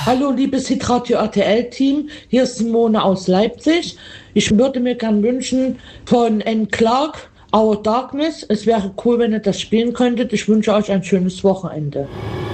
Hallo, liebes Hitradio RTL-Team, hier ist Simone aus Leipzig. Ich würde mir gern wünschen von N. Clark, Our Darkness. Es wäre cool, wenn ihr das spielen könntet. Ich wünsche euch ein schönes Wochenende.